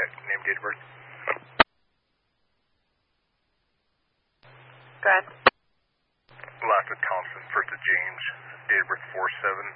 check. Name, date of birth. Go ahead. Last of Thompson, first of James, date of birth 4/7/19.